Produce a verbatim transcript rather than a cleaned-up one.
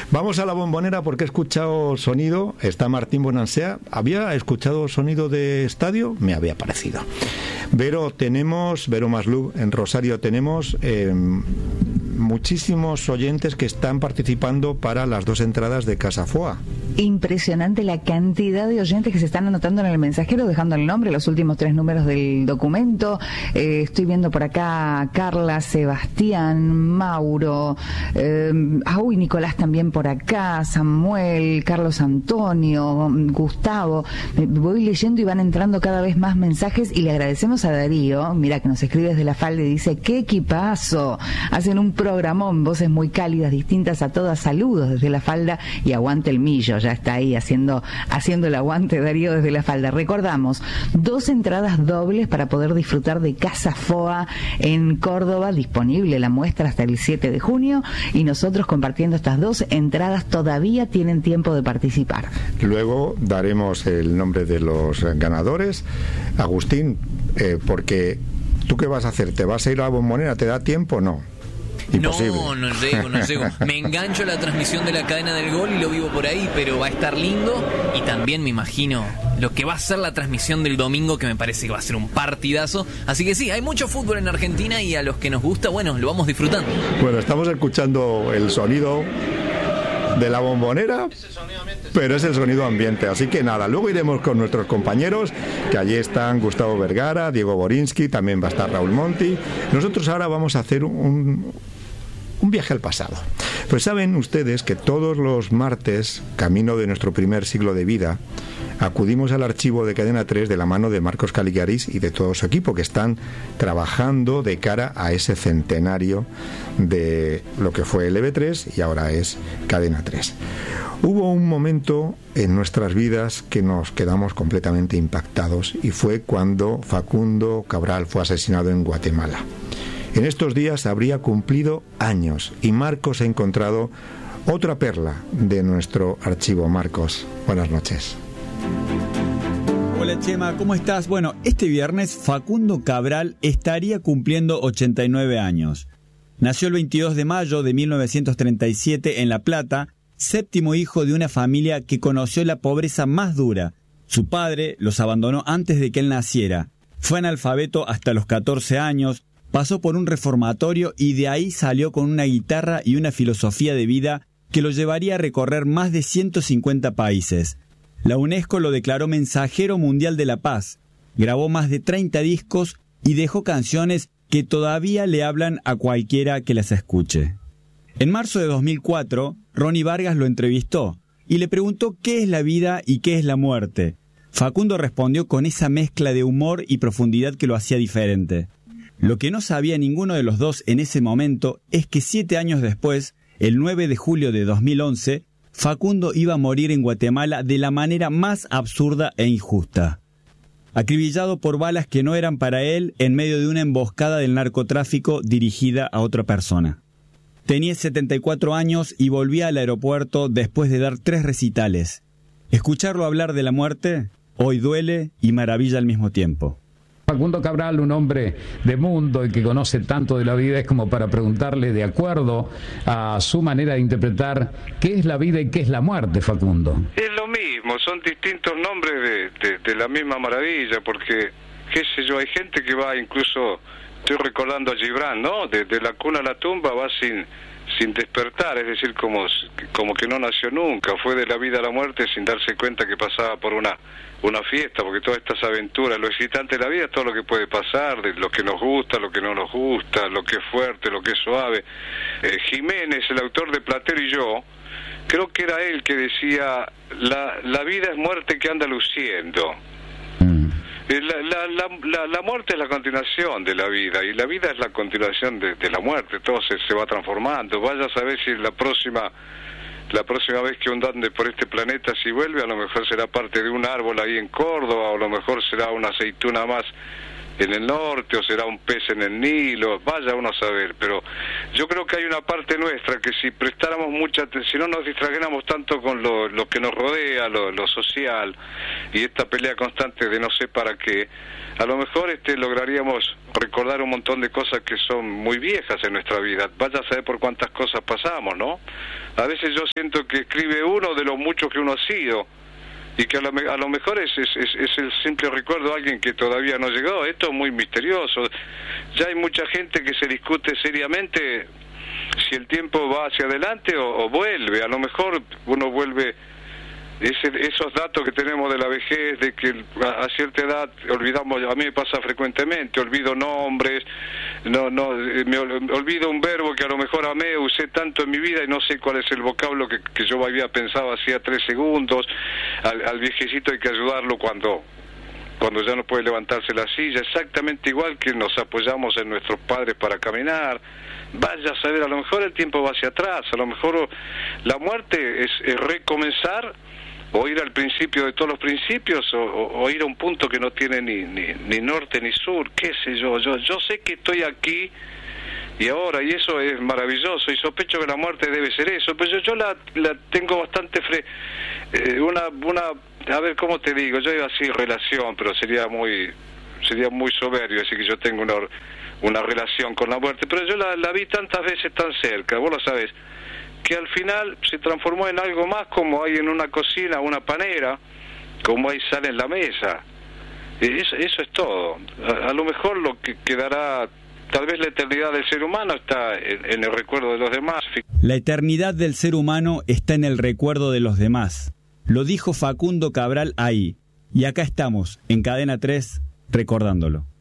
Vamos a la Bombonera porque he escuchado sonido. Está Martín Bonansea. ¿Había escuchado sonido de estadio? Me había parecido. Vero, tenemos, Vero Maslu, en Rosario tenemos eh, muchísimos oyentes que están participando para las dos entradas de Casa Foa. Impresionante la cantidad de oyentes que se están anotando en el mensajero, dejando el nombre, los últimos tres números del documento. Eh, estoy viendo por acá Carla, Sebastián, Mauro, eh, ah, uy, Nicolás también por acá, Samuel, Carlos Antonio, Gustavo. Me voy leyendo y van entrando cada vez más mensajes y le agradecemos a Darío, mira que nos escribe desde La Falda y dice, ¡qué equipazo! Hacen un programón, voces muy cálidas, distintas a todas. Saludos desde La Falda y aguante el millo. Ya está ahí haciendo haciendo el aguante Darío desde La Falda. Recordamos, dos entradas dobles para poder disfrutar de Casa Foa en Córdoba, disponible la muestra hasta el siete de junio, y nosotros compartiendo estas dos entradas todavía tienen tiempo de participar. Luego daremos el nombre de los ganadores. Agustín, eh, porque ¿tú qué vas a hacer? ¿Te vas a ir a la Bombonera? ¿Te da tiempo? No. Imposible. No, no llego, no llego. Me engancho a la transmisión de la cadena del gol y lo vivo por ahí, pero va a estar lindo. Y también me imagino lo que va a ser la transmisión del domingo, que me parece que va a ser un partidazo. Así que sí, hay mucho fútbol en Argentina y a los que nos gusta, bueno, lo vamos disfrutando. Bueno, estamos escuchando el sonido de la Bombonera, pero es el sonido ambiente, así que nada, luego iremos con nuestros compañeros, que allí están Gustavo Vergara, Diego Borinsky, también va a estar Raúl Monti. Nosotros ahora vamos a hacer un, un viaje al pasado. Pues saben ustedes que todos los martes, camino de nuestro primer siglo de vida, acudimos al archivo de Cadena tres de la mano de Marcos Caligaris y de todo su equipo, que están trabajando de cara a ese centenario de lo que fue L B tres y ahora es Cadena tres. Hubo un momento en nuestras vidas que nos quedamos completamente impactados, y fue cuando Facundo Cabral fue asesinado en Guatemala. En estos días habría cumplido años y Marcos ha encontrado otra perla de nuestro archivo. Marcos, buenas noches. Hola Chema, ¿cómo estás? Bueno, este viernes Facundo Cabral estaría cumpliendo ochenta y nueve años. Nació el veintidós de mayo de mil novecientos treinta y siete en La Plata, séptimo hijo de una familia que conoció la pobreza más dura. Su padre los abandonó antes de que él naciera. Fue analfabeto hasta los catorce años, pasó por un reformatorio y de ahí salió con una guitarra y una filosofía de vida que lo llevaría a recorrer más de ciento cincuenta países. La UNESCO lo declaró mensajero mundial de la paz, grabó más de treinta discos y dejó canciones que todavía le hablan a cualquiera que las escuche. En marzo de dos mil cuatro, Ronnie Vargas lo entrevistó y le preguntó qué es la vida y qué es la muerte. Facundo respondió con esa mezcla de humor y profundidad que lo hacía diferente. Lo que no sabía ninguno de los dos en ese momento es que siete años después, el nueve de julio de dos mil once, Facundo iba a morir en Guatemala de la manera más absurda e injusta. Acribillado por balas que no eran para él en medio de una emboscada del narcotráfico dirigida a otra persona. Tenía setenta y cuatro años y volvía al aeropuerto después de dar tres recitales. Escucharlo hablar de la muerte hoy duele y maravilla al mismo tiempo. Facundo Cabral, un hombre de mundo y que conoce tanto de la vida, es como para preguntarle, de acuerdo a su manera de interpretar, ¿qué es la vida y qué es la muerte, Facundo? Es lo mismo, son distintos nombres de, de, de la misma maravilla, porque, qué sé yo, hay gente que va incluso, estoy recordando a Gibran, ¿no? De, de la cuna a la tumba va sin, sin despertar, es decir, como, como que no nació nunca, fue de la vida a la muerte sin darse cuenta que pasaba por una... una fiesta, porque todas estas aventuras, lo excitante de la vida es todo lo que puede pasar, de lo que nos gusta, lo que no nos gusta, lo que es fuerte, lo que es suave. Eh, Jiménez, el autor de Platero y yo, creo que era él que decía, la, la vida es muerte que anda luciendo. Eh, la, la, la, la, la muerte es la continuación de la vida, y la vida es la continuación de, de la muerte, todo se, se va transformando. Vaya a saber si la próxima... La próxima vez que uno ande por este planeta, si vuelve, a lo mejor será parte de un árbol ahí en Córdoba, o a lo mejor será una aceituna más en el norte o será un pez en el Nilo, vaya uno a saber, pero yo creo que hay una parte nuestra que si prestáramos mucha atención, si no nos distrajéramos tanto con lo, lo que nos rodea, lo, lo social y esta pelea constante de no sé para qué, a lo mejor este lograríamos recordar un montón de cosas que son muy viejas en nuestra vida. Vaya a saber por cuántas cosas pasamos, ¿no? A veces yo siento que escribe uno de los muchos que uno ha sido, y que a lo, a lo mejor es, es, es, es el simple recuerdo de alguien que todavía no llegó. Esto es muy misterioso. Ya hay mucha gente que se discute seriamente si el tiempo va hacia adelante o, o vuelve. A lo mejor uno vuelve... Ese, esos datos que tenemos de la vejez, de que a, a cierta edad olvidamos, a mí me pasa frecuentemente, olvido nombres, no no me olvido un verbo que a lo mejor amé, usé tanto en mi vida y no sé cuál es el vocablo que, que yo había pensado hacía tres segundos. Al, al viejecito hay que ayudarlo cuando cuando ya no puede levantarse la silla, exactamente igual que nos apoyamos en nuestros padres para caminar. Vaya a saber, a lo mejor el tiempo va hacia atrás, a lo mejor la muerte es, es recomenzar, o ir al principio de todos los principios, o, o, o ir a un punto que no tiene ni, ni, ni norte ni sur, qué sé yo, yo yo sé que estoy aquí y ahora, y eso es maravilloso, y sospecho que la muerte debe ser eso, pero yo, yo la, la tengo bastante fre eh, una, una, a ver, ¿cómo te digo? Yo iba así, relación, pero sería muy, sería muy soberbio decir que yo tengo una, una relación con la muerte, pero yo la, la vi tantas veces tan cerca, vos lo sabés, que al final se transformó en algo más, como hay en una cocina una panera, como hay sal en la mesa. Eso, eso es todo. A, a lo mejor lo que quedará, tal vez la eternidad del ser humano está en, en el recuerdo de los demás. La eternidad del ser humano está en el recuerdo de los demás. Lo dijo Facundo Cabral ahí. Y acá estamos, en Cadena tres, recordándolo.